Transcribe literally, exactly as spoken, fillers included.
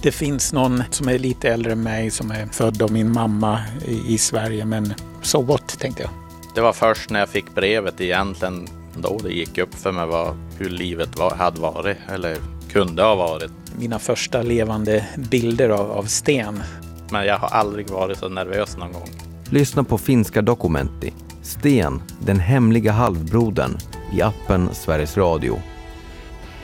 det finns någon som är lite äldre än mig som är född av min mamma i, i Sverige, men so what, tänkte jag. Det var först när jag fick brevet egentligen då det gick upp för mig vad, hur livet var, hade varit eller kunde ha varit. Mina första levande bilder av, av Sten. Men jag har aldrig varit så nervös någon gång. Lyssna på finska Dokumentti, Sten, den hemliga halvbrodern, i appen Sveriges Radio.